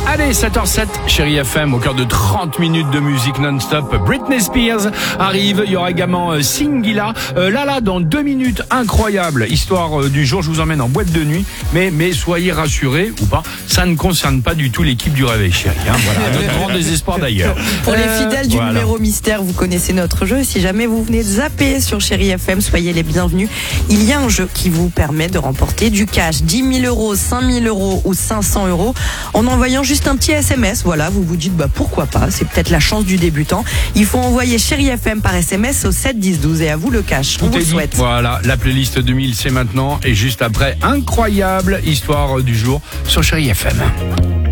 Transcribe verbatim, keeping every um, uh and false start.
Allez, sept heures zéro sept, Chérie F M, au cœur de trente minutes de musique non-stop. Britney Spears arrive, il y aura également euh, Singila. Euh, là, là, dans deux minutes, incroyable. Histoire euh, du jour, je vous emmène en boîte de nuit. Mais, mais soyez rassurés, ou pas, ça ne concerne pas du tout l'équipe du Réveil Chérie. Hein, voilà, notre grand désespoir d'ailleurs. Pour les Euh, fidèles du voilà. numéro mystère, vous connaissez notre jeu. Si jamais vous venez de zapper sur Chérie F M, soyez les bienvenus. Il y a un jeu qui vous permet de remporter du cash, dix mille euros, cinq mille euros ou cinq cents euros, en envoyant juste un petit S M S. Voilà, vous vous dites bah pourquoi pas, c'est peut-être la chance du débutant. Il faut envoyer Chérie F M par S M S au sept dix douze et à vous le cash. On Tout vous est le dit. souhaite. Voilà, la playlist deux mille, c'est maintenant. Et juste après, incroyable histoire du jour sur Chérie F M.